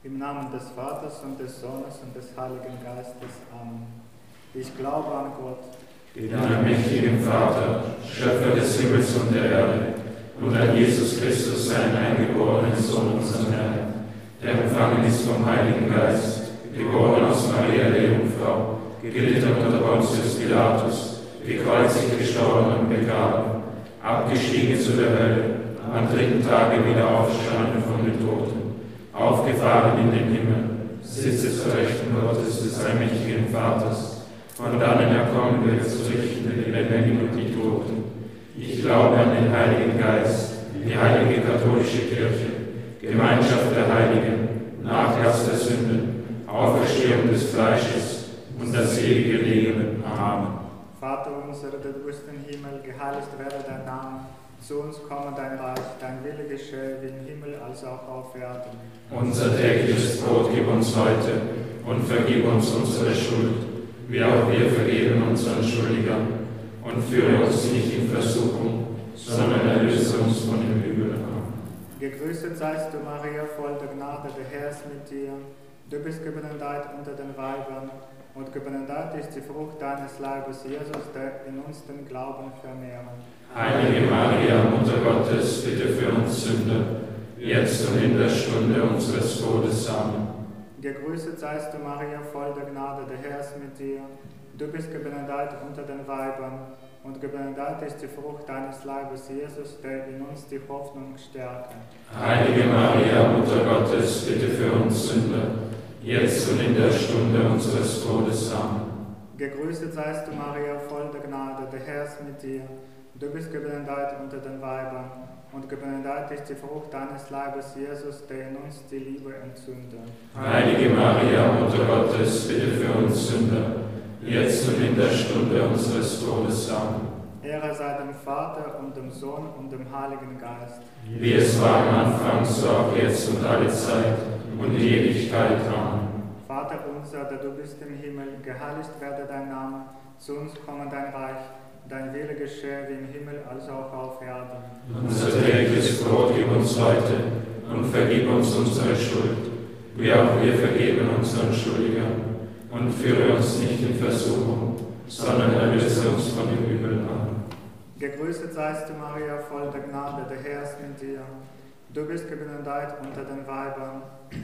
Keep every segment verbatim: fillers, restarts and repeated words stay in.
Im Namen des Vaters und des Sohnes und des Heiligen Geistes. Amen. Ich glaube an Gott, den allmächtigen Vater, Schöpfer des Himmels und der Erde, und an Jesus Christus, seinen eingeborenen Sohn, unseren Herrn, der empfangen ist vom Heiligen Geist, geboren aus Maria der Jungfrau, gelitten unter Pontius Pilatus, gekreuzigt, gestorben und begraben, abgestiegen zu der Hölle, am dritten Tage wieder aufgestanden von den Toten, aufgefahren in den Himmel, sitzt zur Rechten Gottes des allmächtigen Vaters, von dannen er kommen wird zu richten die Lebendigen und die Toten. Ich glaube an den Heiligen Geist, die heilige katholische Kirche, Gemeinschaft der Heiligen, Nachlass der Sünden, Auferstehung des Fleisches und das ewige Leben. Amen. Vater unser, der du bist im Himmel, geheiligt werde dein Name. Zu uns komme dein Reich, dein Wille geschehe wie im Himmel als auch auf Erden. Unser tägliches Brot gib uns heute und vergib uns unsere Schuld, wie auch wir vergeben unseren Schuldigern. Und führe uns nicht in Versuchung, sondern erlöse uns von dem Übel. Gegrüßet seist du, Maria, voll der Gnade, der Herr ist mit dir. Du bist gebenedeit unter den Weibern, und gebenedeit ist die Frucht deines Leibes, Jesus, der in uns den Glauben vermehrt. Heilige Maria, Mutter Gottes, bitte für uns Sünder, jetzt und in der Stunde unseres Todes. Amen. Gegrüßet seist du, Maria, voll der Gnade, der Herr ist mit dir. Du bist gebenedeit unter den Weibern, und gebenedeit ist die Frucht deines Leibes, Jesus, der in uns die Hoffnung stärkt. Heilige Maria, Mutter Gottes, bitte für uns Sünder, jetzt und in der Stunde unseres Todes. Amen. Gegrüßet seist du, Maria, voll der Gnade, der Herr ist mit dir. Du bist gebenedeit unter den Weibern, und gebenedeit ist die Frucht deines Leibes, Jesus, der in uns die Liebe entzündet. Heilige Maria, Mutter Gottes, bitte für uns Sünder, jetzt und in der Stunde unseres Todes. Amen. Ehre sei dem Vater und dem Sohn und dem Heiligen Geist. Wie es war am Anfang, so auch jetzt und alle Zeit und die Ewigkeit. Amen. Vater unser, der du bist im Himmel, geheiligt werde dein Name, zu uns komme dein Reich, dein Wille geschehe wie im Himmel als auch auf Erden. Unser tägliches Brot gib uns heute und vergib uns unsere Schuld, wie auch wir vergeben unseren Schuldigern. Und führe uns nicht in Versuchung, sondern erlöse uns von dem Übel. Amen. Gegrüßet seist du, Maria, voll der Gnade, der Herr ist mit dir. Du bist gebenedeit unter den Weibern,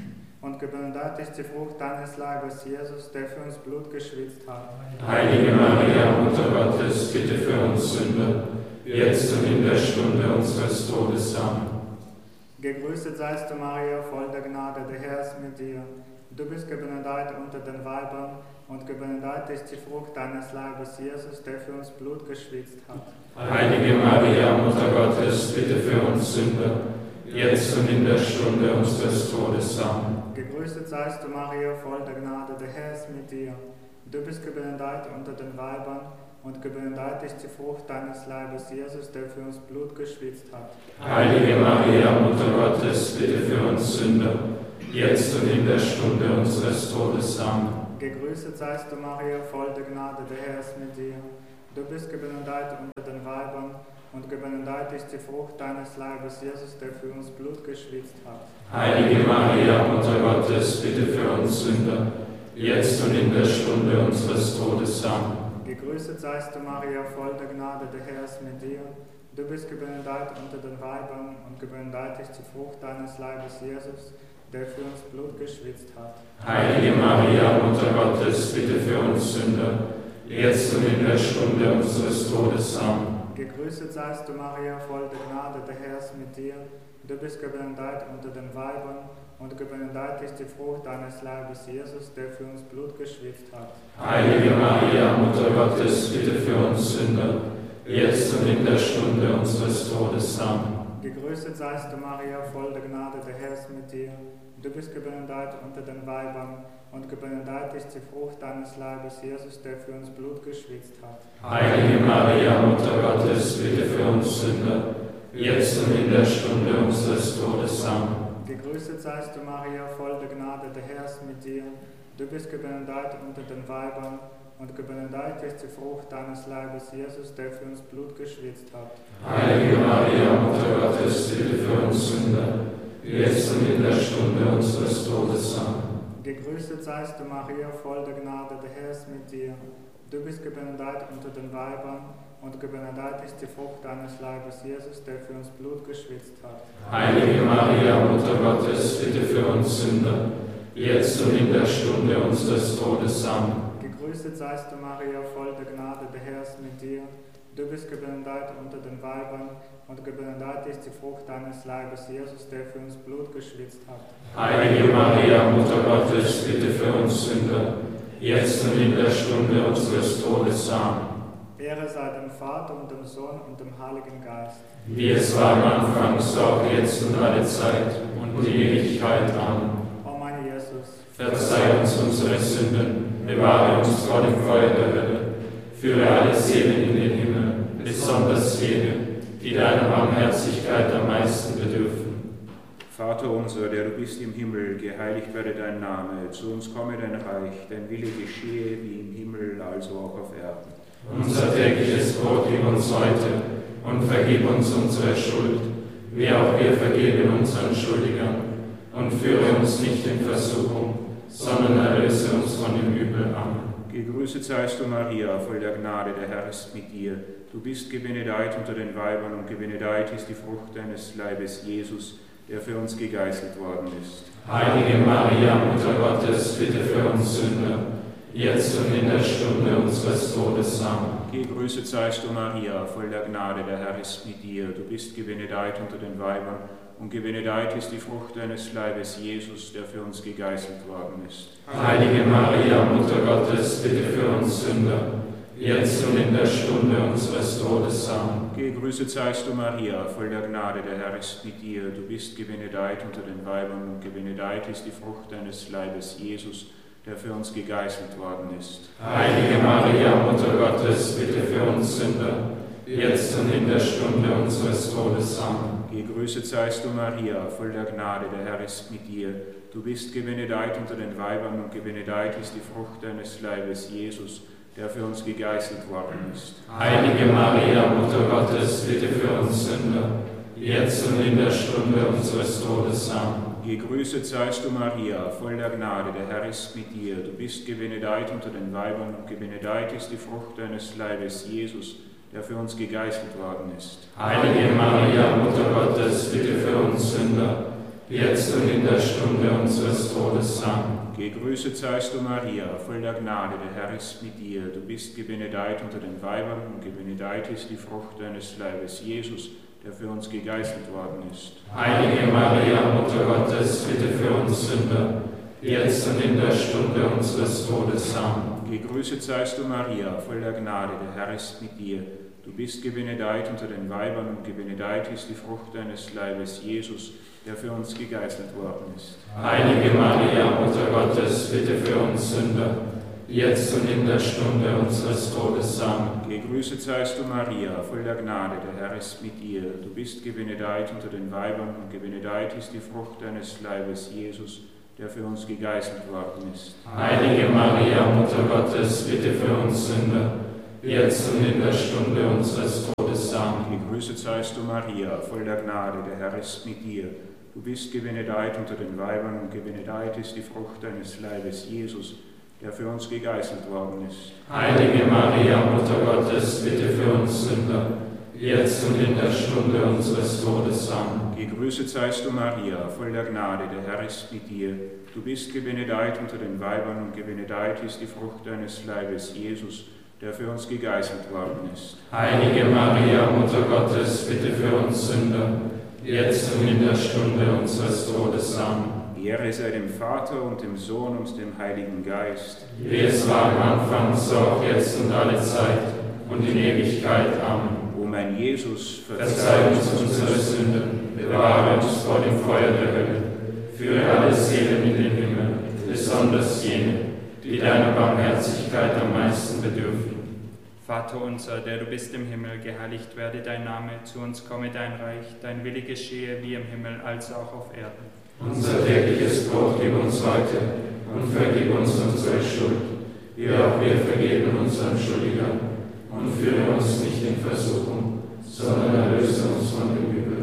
und gebenedeit ist die Frucht deines Leibes, Jesus, der für uns Blut geschwitzt hat. Heilige Maria, Mutter Gottes, bitte für uns Sünder, jetzt und in der Stunde unseres Todes. Amen. Gegrüßet seist du, Maria, voll der Gnade, der Herr ist mit dir. Du bist gebenedeit unter den Weibern, und gebenedeit ist die Frucht deines Leibes, Jesus, der für uns Blut geschwitzt hat. Heilige Maria, Mutter Gottes, bitte für uns Sünder, jetzt und in der Stunde unseres Todes. Amen. Gegrüßet seist du, Maria, voll der Gnade, der Herr ist mit dir. Du bist gebenedeit unter den Weibern, und gebenedeit ist die Frucht deines Leibes, Jesus, der für uns Blut geschwitzt hat. Heilige Maria, Mutter Gottes, bitte für uns Sünder, jetzt und in der Stunde unseres Todes. Amen. Gegrüßet seist du, Maria, voll der Gnade, der Herr ist mit dir. Du bist gebenedeit unter den Weibern, und gebenedeit ist die Frucht deines Leibes, Jesus, der für uns Blut geschwitzt hat. Heilige Maria, Mutter Gottes, bitte für uns Sünder, jetzt und in der Stunde unseres Todes. Amen. Gegrüßet seist du, Maria, voll der Gnade, der Herr ist mit dir. Du bist gebenedeit unter den Weibern, und gebenedeit ist die Frucht deines Leibes, Jesus, der für uns Blut geschwitzt hat. Heilige Maria, Mutter Gottes, bitte für uns Sünder, jetzt und in der Stunde unseres Todes. Amen. Gegrüßet seist du, Maria, voll der Gnade, der Herr ist mit dir. Du bist gebenedeit unter den Weibern, und gebenedeit ist die Frucht deines Leibes, Jesus, der für uns Blut geschwitzt hat. Heilige Maria, Mutter Gottes, bitte für uns Sünder, jetzt und in der Stunde unseres Todes. Amen. Gegrüßet seist du, Maria, voll der Gnade, der Herr ist mit dir. Du bist gebenedeit unter den Weibern, und gebenedeit ist die Frucht deines Leibes, Jesus, der für uns Blut geschwitzt hat. Heilige Maria, Mutter Gottes, bitte für uns Sünder, jetzt und in der Stunde unseres Todes. Amen. Gegrüßet seist du, Maria, voll der Gnade, der Herr ist mit dir. Du bist gebenedeit unter den Weibern, und gebenedeit ist die Frucht deines Leibes, Jesus, der für uns Blut geschwitzt hat. Heilige Maria, Mutter Gottes, bitte für uns Sünder, jetzt und in der Stunde unseres Todes. Amen. Gegrüßet seist du, Maria, voll der Gnade, der Herr ist mit dir. Du bist gebenedeit unter den Weibern, und gebenedeit ist die Frucht deines Leibes, Jesus, der für uns Blut geschwitzt hat. Heilige Maria, Mutter Gottes, bitte für uns Sünder, jetzt und in der Stunde unseres Todes. Amen. Gegrüßet seist du, Maria, voll der Gnade, der Herr ist mit dir. Du bist gebenedeit unter den Weibern, und gebenedeit ist die Frucht deines Leibes, Jesus, der für uns Blut geschwitzt hat. Heilige Maria, Mutter Gottes, bitte für uns Sünder, jetzt und in der Stunde unseres Todes. Amen. Ehre sei dem Vater und dem Sohn und dem Heiligen Geist. Wie es war am Anfang, so auch jetzt und alle Zeit und in Ewigkeit. Amen. O mein Jesus, verzeih uns unsere Sünden, bewahre uns vor dem Feuer der Hölle, führe alle Seelen in den Himmel, besonders jene, die deiner Barmherzigkeit am meisten bedürfen. Vater unser, der du bist im Himmel, geheiligt werde dein Name, zu uns komme dein Reich, dein Wille geschehe wie im Himmel, also auch auf Erden. Unser tägliches Brot gib uns heute und vergib uns unsere Schuld, wie auch wir vergeben unseren Schuldigern. Und führe uns nicht in Versuchung, sondern erlöse uns von dem Übel. Amen. Gegrüßet seist du, Maria, voll der Gnade, der Herr ist mit dir. Du bist gebenedeit unter den Weibern, und gebenedeit ist die Frucht deines Leibes, Jesus, der für uns gegeißelt worden ist. Heilige Maria, Mutter Gottes, bitte für uns Sünder, jetzt und in der Stunde unseres Todes. Amen. Gegrüßet seist du, Maria, voll der Gnade, der Herr ist mit dir. Du bist gebenedeit unter den Weibern, und gebenedeit ist die Frucht deines Leibes, Jesus, der für uns gegeißelt worden ist. Heilige Maria, Mutter Gottes, bitte für uns Sünder, jetzt und in der Stunde unseres Todes. Amen. Gegrüßet seist du, Maria, voll der Gnade, der Herr ist mit dir. Du bist gebenedeit unter den Weibern, und gebenedeit ist die Frucht deines Leibes, Jesus, der für uns gegeißelt worden ist. Heilige Maria, Mutter Gottes, bitte für uns Sünder, jetzt und in der Stunde unseres Todes. Amen. Gegrüßet seist du, Maria, voll der Gnade, der Herr ist mit dir. Du bist gebenedeit unter den Weibern, und gebenedeit ist die Frucht deines Leibes, Jesus, der für uns gegeißelt worden ist. Heilige Maria, Mutter Gottes, bitte für uns Sünder, jetzt und in der Stunde unseres Todes. Amen. Gegrüßet seist du, Maria, voll der Gnade, der Herr ist mit dir. Du bist gebenedeit unter den Weibern, und gebenedeit ist die Frucht deines Leibes, Jesus, der für uns gegeißelt worden ist. Heilige Maria, Mutter Gottes, bitte für uns Sünder, jetzt und in der Stunde unseres Todes. Amen. Gegrüßet seist du, Maria, voll der Gnade, der Herr ist mit dir. Du bist gebenedeit unter den Weibern, und gebenedeit ist die Frucht deines Leibes, Jesus, der für uns gegeißelt worden ist. Heilige Maria, Mutter Gottes, bitte für uns Sünder, jetzt und in der Stunde unseres Todes. Amen. Gegrüßet seist du, Maria, voll der Gnade, der Herr ist mit dir. Du bist gebenedeit unter den Weibern, und gebenedeit ist die Frucht deines Leibes, Jesus, der für uns gegeißelt worden ist. Heilige Maria, Mutter Gottes, bitte für uns Sünder, jetzt und in der Stunde unseres Todes. Amen. Gegrüßet seist du, Maria, voll der Gnade, der Herr ist mit dir. Du bist gebenedeit unter den Weibern, und gebenedeit ist die Frucht deines Leibes, Jesus, der für uns gegeißelt worden ist. Heilige Maria, Mutter Gottes, bitte für uns Sünder, jetzt und in der Stunde unseres Todes. Amen. Gegrüßet seist du, Maria, voll der Gnade, der Herr ist mit dir. Du bist gebenedeit unter den Weibern, und gebenedeit ist die Frucht deines Leibes, Jesus, der für uns gegeißelt worden ist. Heilige Maria, Mutter Gottes, bitte für uns Sünder, jetzt und in der Stunde unseres Todes. Amen. Gegrüßet seist du, Maria, voll der Gnade, der Herr ist mit dir. Du bist gebenedeit unter den Weibern, und gebenedeit ist die Frucht deines Leibes, Jesus, der für uns gegeißelt worden ist. Heilige Maria, Mutter Gottes, bitte für uns Sünder, jetzt und in der Stunde unseres Todes. Amen. Ehre sei dem Vater und dem Sohn und dem Heiligen Geist. Wie es war am Anfang, so auch jetzt und alle Zeit und in Ewigkeit. Amen. O mein Jesus, verzeih uns unsere Sünden, bewahre uns vor dem Feuer der Hölle, führe alle Seelen in den Himmel, besonders jene, die deiner Barmherzigkeit am meisten bedürfen. Vater unser, der du bist im Himmel, geheiligt werde dein Name, zu uns komme dein Reich, dein Wille geschehe wie im Himmel, als auch auf Erden. Unser tägliches Brot gib uns heute und vergib uns unsere Schuld, wie auch wir vergeben unseren Schuldigern. Und führe uns nicht in Versuchung, sondern erlöse uns von dem Übel. Amen.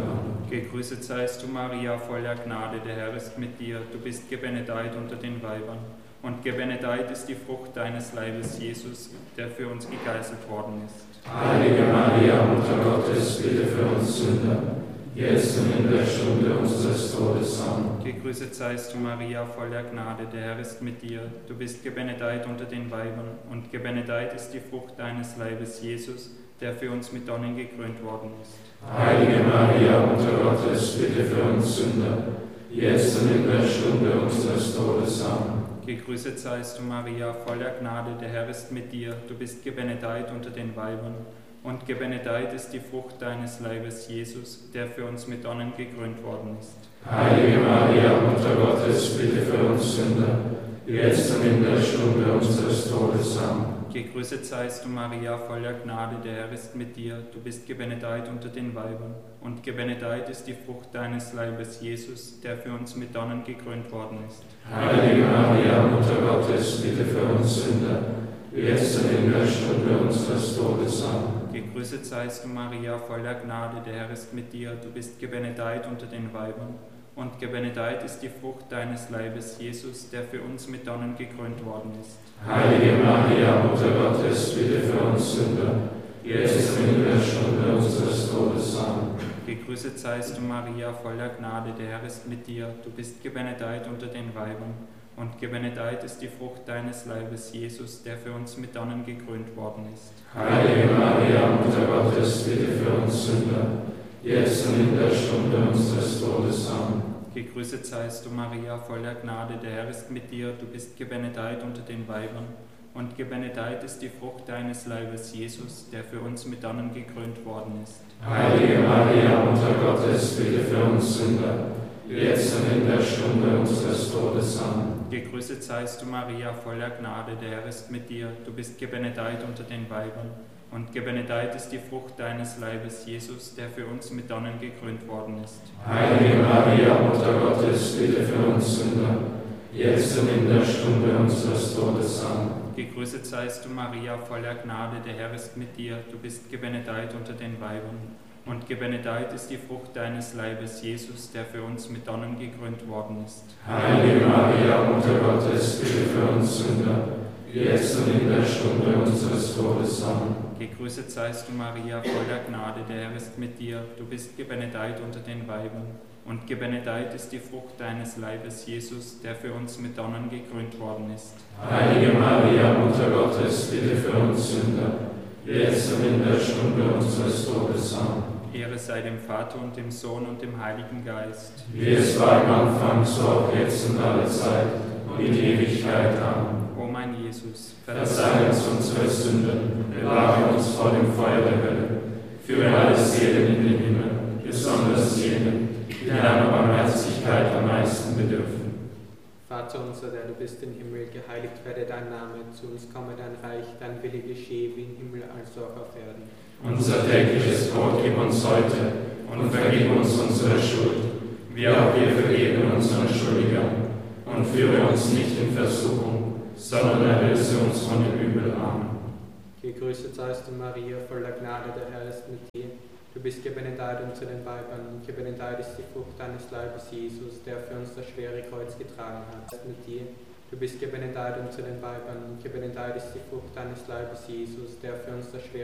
Gegrüßet seist du, Maria, voller Gnade, der Herr ist mit dir. Du bist gebenedeit unter den Weibern. Und gebenedeit ist die Frucht deines Leibes, Jesus, der für uns gegeißelt worden ist. Heilige Maria, Mutter Gottes, bitte für uns Sünder, jetzt und in der Stunde unseres Todes. Amen. Gegrüßet seist du, Maria, voller Gnade, der Herr ist mit dir. Du bist gebenedeit unter den Weibern, und gebenedeit ist die Frucht deines Leibes, Jesus, der für uns mit Dornen gekrönt worden ist. Heilige Maria, Mutter Gottes, bitte für uns Sünder, jetzt und in der Stunde unseres Todes. Amen. Gegrüßet seist du, Maria, voller Gnade, der Herr ist mit dir. Du bist gebenedeit unter den Weibern, und gebenedeit ist die Frucht deines Leibes, Jesus, der für uns mit Dornen gekrönt worden ist. Heilige Maria, Mutter Gottes, bitte für uns Sünder, jetzt und in der Stunde unseres Todes. Amen. Gegrüßet seist du, Maria, voller Gnade, der Herr ist mit dir. Du bist gebenedeit unter den Weibern, und gebenedeit ist die Frucht deines Leibes, Jesus, der für uns mit Dornen gekrönt worden ist. Heilige Maria, Mutter Gottes, bitte für uns Sünder, jetzt und in der Stunde unseres Todes. Amen. Gegrüßet seist du, Maria, voller Gnade, der Herr ist mit dir. Du bist gebenedeit unter den Weibern, und gebenedeit ist die Frucht deines Leibes, Jesus, der für uns mit Dornen gekrönt worden ist. Heilige Maria, Mutter Gottes, bitte für uns Sünder, jetzt und in der Stunde unseres Todes. Amen. Gegrüßet seist du, Maria, voller Gnade, der Herr ist mit dir. Du bist gebenedeit unter den Weibern, und gebenedeit ist die Frucht deines Leibes, Jesus, der für uns mit Dornen gekrönt worden ist. Heilige Maria, Mutter Gottes, bitte für uns Sünder, jetzt und in der Stunde unseres Todes. Amen. Gegrüßet seist du, Maria, voller Gnade, der Herr ist mit dir. Du bist gebenedeit unter den Weibern, und gebenedeit ist die Frucht deines Leibes, Jesus, der für uns mit Dornen gekrönt worden ist. Heilige Maria, Mutter Gottes, bitte für uns Sünder, jetzt und in der Stunde unseres Todes. Amen. Gegrüßet seist du, Maria, voller Gnade, der Herr ist mit dir. Du bist gebenedeit unter den Weibern, und gebenedeit ist die Frucht deines Leibes, Jesus, der für uns mit Dornen gekrönt worden ist. Heilige Maria, Mutter Gottes, bitte für uns Sünder, jetzt und in der Stunde unseres Todes. Amen. Gegrüßet seist du, Maria, voller Gnade, der Herr ist mit dir. Du bist gebenedeit unter den Weibern, und gebenedeit ist die Frucht deines Leibes, Jesus, der für uns mit Dornen gekrönt worden ist. Heilige Maria, Mutter Gottes, bitte für uns Sünder, jetzt und in der Stunde unseres Todes. Amen. Gegrüßet seist du, Maria, voller Gnade, der Herr ist mit dir. Du bist gebenedeit unter den Weibern, und gebenedeit ist die Frucht deines Leibes, Jesus, der für uns mit Dornen gekrönt worden ist. Heilige Maria, Mutter Gottes, bitte für uns Sünder, jetzt und in der Stunde unseres Todes. Amen. Ehre sei dem Vater und dem Sohn und dem Heiligen Geist. Wie es war im Anfang, so auch jetzt und alle Zeit und in Ewigkeit. Amen. O mein Jesus, Verzeih uns unsere Sünden, bewahre uns vor dem Feuer der Hölle, führe alle Seelen in den Himmel, besonders jene, die deiner Barmherzigkeit am meisten bedürfen. Vater unser, der du bist im Himmel, geheiligt werde dein Name, zu uns komme dein Reich, dein Wille geschehe wie im Himmel als auch auf Erden. Unser tägliches Brot gib uns heute und vergib uns unsere Schuld, wie auch wir vergeben unseren Schuldigern. Und führe uns nicht in Versuchung, sondern erlöse uns von dem Übel. Amen. Gegrüßet seist du, Maria, voller Gnade, der Herr ist mit dir. Du bist gebenedeit unter den Weibern, und gebenedeit ist die Frucht deines Leibes, Jesus, der für uns das schwere Kreuz getragen hat. Er ist mit dir. Du bist gebenedeit unter den Weibern, und gebenedeit ist die Frucht deines Leibes, Jesus, der für uns das schwere